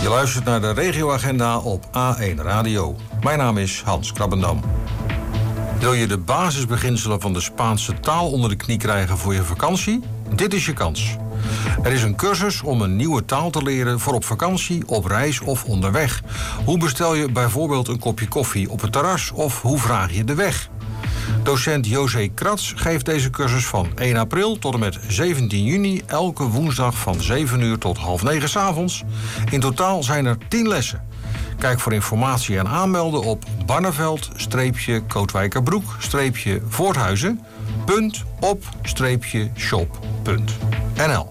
Je luistert naar de regioagenda op A1 Radio. Mijn naam is Hans Krabbendam. Wil je de basisbeginselen van de Spaanse taal onder de knie krijgen voor je vakantie? Dit is je kans. Er is een cursus om een nieuwe taal te leren voor op vakantie, op reis of onderweg. Hoe bestel je bijvoorbeeld een kopje koffie op het terras of hoe vraag je de weg? Docent José Krats geeft deze cursus van 1 april tot en met 17 juni... elke woensdag van 7 uur tot 8:30 's avonds. In totaal zijn er 10 lessen. Kijk voor informatie en aanmelden op barneveld-kootwijkerbroek-voorthuizen.op-shop.nl.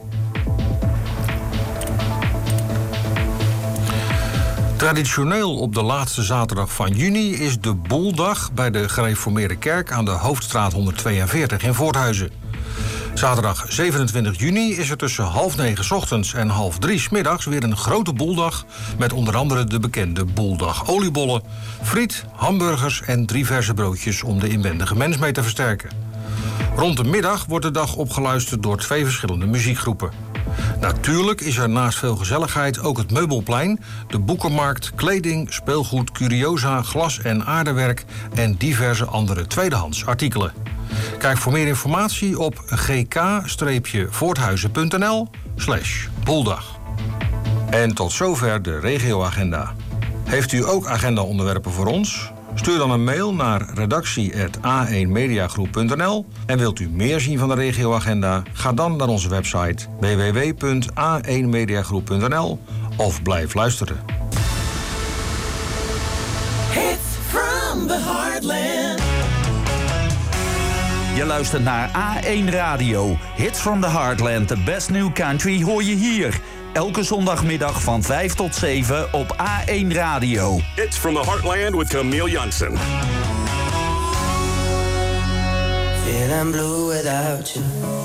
Traditioneel op de laatste zaterdag van juni is de Boeldag bij de Gereformeerde Kerk aan de Hoofdstraat 142 in Voorthuizen. Zaterdag 27 juni is er tussen 8:30 's ochtends en 2:30 's middags weer een grote boeldag met onder andere de bekende boeldag oliebollen, friet, hamburgers en 3 verse broodjes om de inwendige mens mee te versterken. Rond de middag wordt de dag opgeluisterd door 2 verschillende muziekgroepen. Natuurlijk is er naast veel gezelligheid ook het meubelplein, de boekenmarkt, kleding, speelgoed, curiosa, glas en aardewerk en diverse andere tweedehands artikelen. Kijk voor meer informatie op gk-voorthuizen.nl/boeldag. En tot zover de regioagenda. Heeft u ook agendaonderwerpen voor ons? Stuur dan een mail naar redactie@a1mediagroep.nl. En wilt u meer zien van de regioagenda? Ga dan naar onze website www.a1mediagroep.nl of blijf luisteren. Hits from the Heartland. Je luistert naar A1 Radio. Hits from the Heartland, the best new country hoor je hier. Elke zondagmiddag van 5 tot 7 op A1 Radio. Hits from the Heartland with Camille Jansen. Feeling blue without you.